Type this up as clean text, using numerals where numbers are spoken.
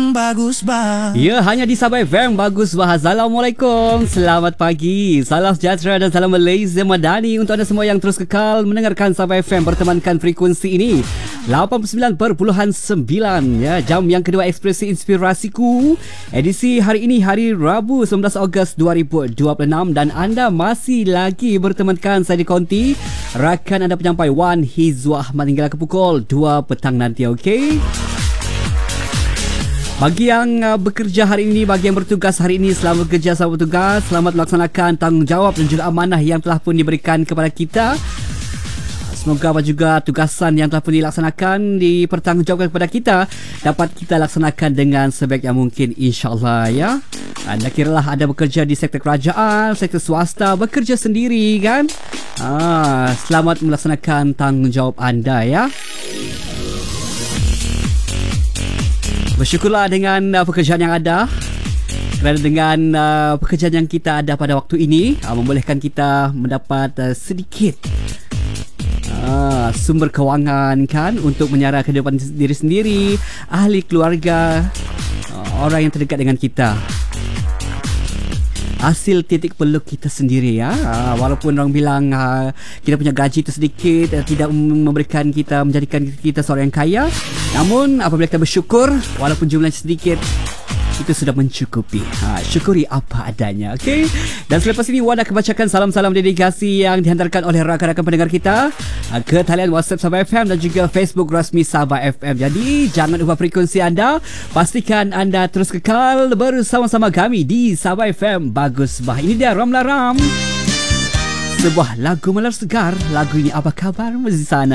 Bagus bah. Ya, hanya di Sabah FM Bagus bah. Assalamualaikum, selamat pagi, salam sejahtera dan salam Malaysia Madani untuk anda semua yang terus kekal mendengarkan Sabah FM bertemankan frekuensi ini 89.9 ya. Jam yang kedua Ekspresi Inspirasiku, edisi hari ini hari Rabu 19 Ogos 2026, dan anda masih lagi bertemankan saya di Konti, rakan anda penyampai Wan Hizwa Ahmad hingga ke pukul 2 petang nanti, okey? Bagi yang bekerja hari ini, bagi yang bertugas hari ini, selamat bekerja, selamat bertugas, selamat melaksanakan tanggungjawab dan juga amanah yang telah pun diberikan kepada kita. Semoga juga tugasan yang telah pun dilaksanakan, dipertanggungjawabkan kepada kita, dapat kita laksanakan dengan sebaik yang mungkin, insyaAllah ya. Anda kiralah anda bekerja di sektor kerajaan, sektor swasta, bekerja sendiri kan? Selamat melaksanakan tanggungjawab anda ya. Bersyukurlah dengan pekerjaan yang ada, kerana dengan pekerjaan yang kita ada pada waktu ini membolehkan kita mendapat sedikit sumber kewangan kan, untuk menyara kehidupan diri sendiri, ahli keluarga, orang yang terdekat dengan kita. Hasil titik peluk kita sendiri ya. Walaupun orang bilang kita punya gaji itu sedikit, tidak memberikan kita, menjadikan kita seorang yang kaya, namun apabila kita bersyukur walaupun jumlahnya sedikit, itu sudah mencukupi. Syukuri apa adanya, okey? Dan selepas ini Wan akan bacakan salam-salam dedikasi yang dihantarkan oleh rakan-rakan pendengar kita ke talian WhatsApp Sabah FM dan juga Facebook rasmi Sabah FM. Jadi jangan ubah frekuensi anda, pastikan anda terus kekal bersama-sama kami di Sabah FM Bagus bah. Ini dia Ram La Ram, sebuah lagu malam segar. Lagu ini apa kabar di sana?